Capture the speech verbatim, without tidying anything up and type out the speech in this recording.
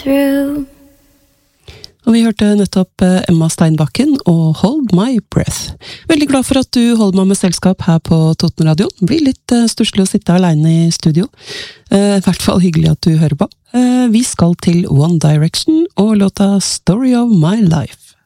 through. Og vi hørte nettopp Emma Steinbakken og Hold My Breath. Veldig glad for at du holder meg med selskap her på Totenradio. Blir litt stusslig å sitte alene i studio. I hvert fall hyggelig at du hører på. Vi skal til One Direction og låta Story of My Life.